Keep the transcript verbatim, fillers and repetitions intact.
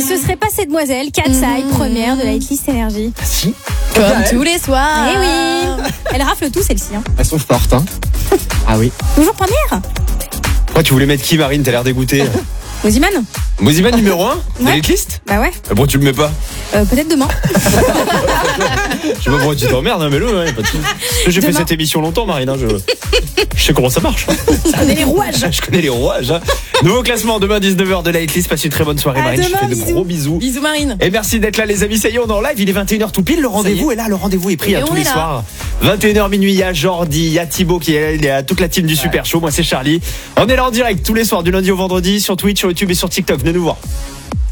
ce serait pas cette demoiselle, Katsai, mmh. première de la hitlist Énergie. Ah si. Comme ouais. tous les soirs. Eh oui. Elle rafle tout celle-ci. Hein. Elles sont fortes. Hein. Ah oui. Toujours première. Toi, tu voulais mettre qui, Marine? T'as l'air dégoûtée. Moziman. Moziman numéro un de ouais. la hitlist? Bah ouais. Ah bon, tu le mets pas? euh, Peut-être demain. Je sais pas pourquoi tu t'emmerdes, hein, mais le, ouais, pas de... J'ai demain. fait cette émission longtemps, Marine. Hein, je... je sais comment ça marche. Je connais les rouages. Je connais les rouages. Hein. Nouveau classement, demain dix-neuf heures de la hitlist. Passe une très bonne soirée, à Marine. Demain, je te fais de gros bisous. Bisous, Marine. Et merci d'être là, les amis. Ça y est, on est en live. Il est vingt et une heures tout pile. Le rendez-vous est. est là. Le rendez-vous est pris à tous les là. soirs. vingt et une heures minuit. Il y a Jordi, il y a Thibaut qui est là. Il y a toute la team du ouais. Super Show. Moi, c'est Charlie. On est là en direct tous les soirs, du lundi au vendredi, sur Twitch, sur YouTube et sur TikTok. Venez nous voir.